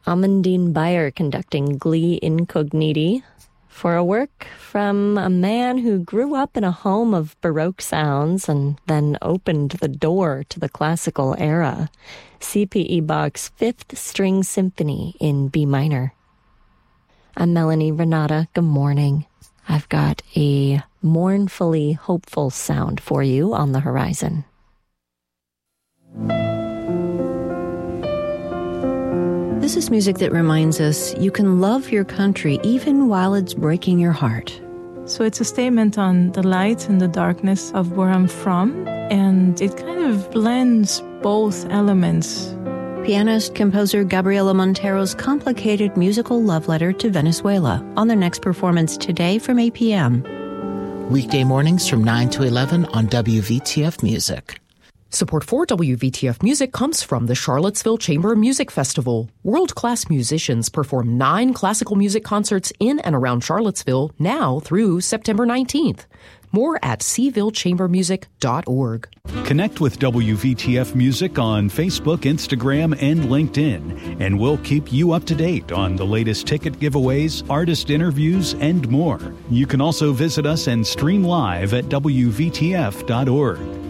Amandine Bayer conducting Glee Incogniti for a work from a man who grew up in a home of Baroque sounds and then opened the door to the classical era, C.P.E. Bach's Fifth String Symphony in B minor. I'm Melanie Renata. Good morning. I've got a mournfully hopeful sound for you on the horizon. This is music that reminds us you can love your country even while it's breaking your heart. So it's a statement on the light and the darkness of where I'm from, and it kind of blends both elements. Pianist-composer Gabriela Montero's complicated musical love letter to Venezuela on their next performance today from 8 p.m. Weekday mornings from 9 to 11 on WVTF Music. Support for WVTF Music comes from the Charlottesville Chamber Music Festival. World-class musicians perform 9 classical music concerts in and around Charlottesville now through September 19th. More at sevillechambermusic.org. Connect with WVTF Music on Facebook, Instagram, and LinkedIn, and we'll keep you up to date on the latest ticket giveaways, artist interviews, and more. You can also visit us and stream live at WVTF.org.